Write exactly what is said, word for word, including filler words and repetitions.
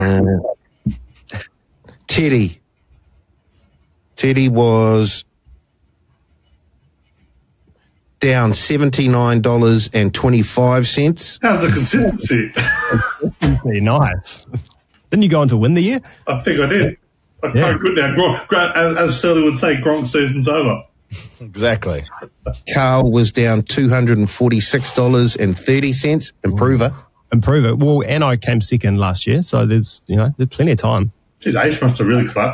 Uh, Teddy. Teddy was down seventy-nine dollars and twenty-five cents. How's the consistency? Nice. Didn't you go on to win the year? I think I did. I Yeah. yeah. good now. Gronk, as, as Sterling would say, Gronk season's over. Exactly. Carl was down two hundred forty-six dollars and thirty cents. Improver. Improve it. Well, and I came second last year, so there's, you know, there's plenty of time. Geez, Ace must have really slapped.